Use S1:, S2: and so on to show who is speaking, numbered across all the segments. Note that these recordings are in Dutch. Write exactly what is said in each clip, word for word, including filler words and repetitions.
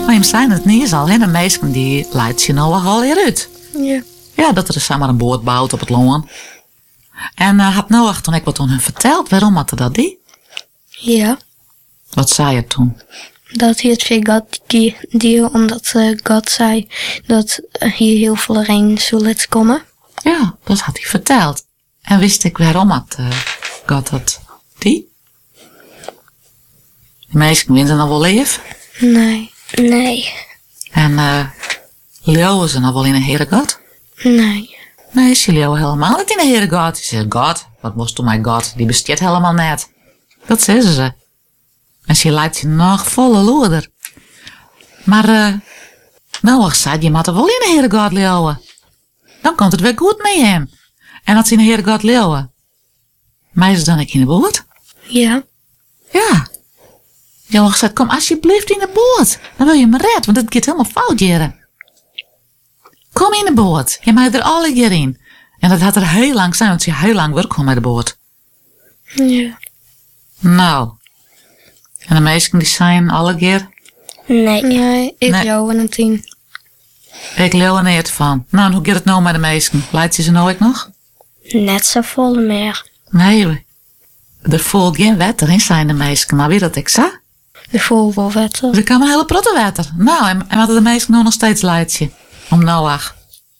S1: Maar je zijn het niet al, hè? De meesten die leidt je nou al weer uit.
S2: Ja.
S1: Ja, dat er dus samen een boot bouwt op het loon. En uh, had Noach toen ik wat toen hun verteld, waarom had hij dat die?
S2: Ja.
S1: Wat zei je toen?
S2: Dat hij het voor God die, die omdat uh, God zei dat hier heel veel regen zou komen.
S1: Ja, dat had hij verteld. En wist ik waarom had uh, God dat die? De meesten winnen nog wel lief.
S2: Nee. Nee.
S1: En uh, leeuwen ze nog wel in een Heere God?
S2: Nee.
S1: Nee, ze leeuwen helemaal niet in een Heere God. Ze zegt, God, wat was toen mijn God? Die bestaat helemaal net. Dat zeggen ze. En ze lijkt je nog volle loerder. Maar, uh, Noach zei, je moet er wel in een Heere God leeuwen. Dan komt het weer goed met hem. En als ze in een Heere God leeuwen. Maar is het dan ik in de boot?
S2: Ja.
S1: Ja. Noach zei, kom alsjeblieft in de boot. Dan wil je me redden, want het gaat helemaal fout, jaren. Kom in de boot. Je mag er alle keer in. En dat had er heel lang zijn, want ze heel lang werk met de boot.
S2: Ja.
S1: Nou. En de meesten die zijn alle keer?
S2: Nee. Nee, ik
S1: Nee.
S2: jou het in.
S1: Ik leeuw er niet van. Nou, en hoe gaat het nou met de meesten? Leidt ze ze nou ook nog?
S2: Net zo vol meer.
S1: Nee, er voelt geen wetter in zijn de meesten. Maar wie dat ik zei?
S2: De vol wel wetter.
S1: Er kan een hele protte wetter. Nou, en, en wat de meesten nou nog steeds leidt je? Om Noach.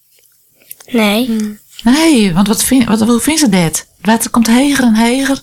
S2: Nee.
S1: Nee, want wat vind, wat, hoe vindt ze dit? Het wetter komt heger en heger.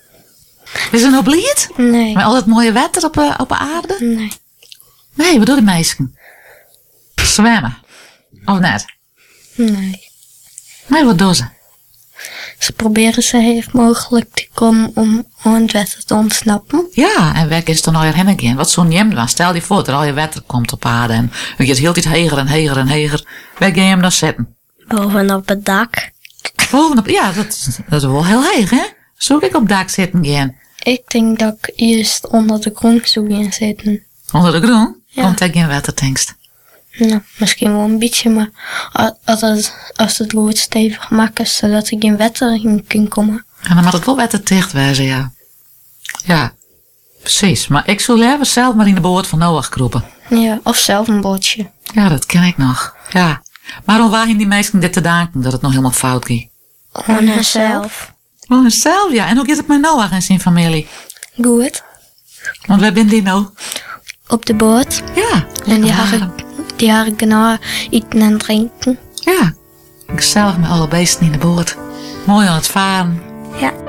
S1: Is er nou blied?
S2: Nee.
S1: Met al dat mooie wetter op, uh, op de aarde?
S2: Nee.
S1: Nee, wat doen de meesten? Zwemmen. Of net?
S2: Nee.
S1: Nee, wat doen ze?
S2: Ze proberen zo heel mogelijk te komen om aan het wetter te ontsnappen.
S1: Ja, en weg is er nou weer heen gaan. Wat zo'n jem dan? Stel je voor dat er al je wetter komt op aarde en je gaat heel tijd heger en heger en heger. Waar ga je hem dan zitten?
S2: Bovenop het dak.
S1: Bovenop, ja, dat, is- dat is wel heel heeg, hè? Zou ik op het dak zitten gaan?
S2: Ik denk dat ik eerst onder de grond zou gaan zitten.
S1: Onder de groen?
S2: Ja.
S1: Komt er geen wetter, denkst?
S2: Nou, misschien wel een beetje, maar a- als het, als het goed stevig maakt, zodat er geen wetter in kan komen.
S1: En dan moet het wel wetter dicht wezen, ja. Ja, precies. Maar ik zou liever zelf maar in de boot van Noach kroepen.
S2: Ja, of zelf een bootje.
S1: Ja, dat ken ik nog. Ja. Maar hoe waren die meesten dit te danken dat het nog helemaal fout ging?
S2: Aan haarzelf.
S1: Oh, zelf, ja. En hoe gaat het met Noach en zijn familie?
S2: Goed.
S1: Want waar ben die nou?
S2: Op de boot.
S1: Ja.
S2: En die
S1: lekker
S2: hadden,
S1: warm.
S2: die hadden genau eten en drinken.
S1: Ja. Ik zelf met alle beesten in de boot. Mooi aan het varen.
S2: Ja.